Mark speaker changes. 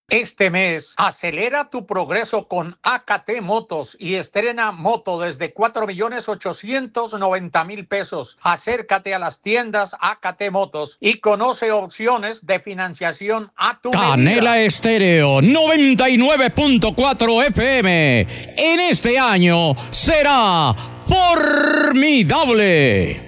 Speaker 1: Este mes, acelera tu progreso con AKT Motos y estrena moto desde 4.890.000 pesos. Acércate a las tiendas AKT Motos y conoce opciones de financiación a tu medida.
Speaker 2: Canela Estéreo 99.4 FM. En este año será formidable.